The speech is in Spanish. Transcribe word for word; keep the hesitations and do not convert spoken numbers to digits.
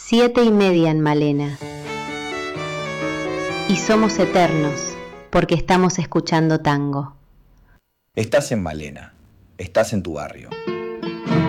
Siete y media en Malena. Y somos eternos porque estamos escuchando tango. Estás en Malena, estás en tu barrio.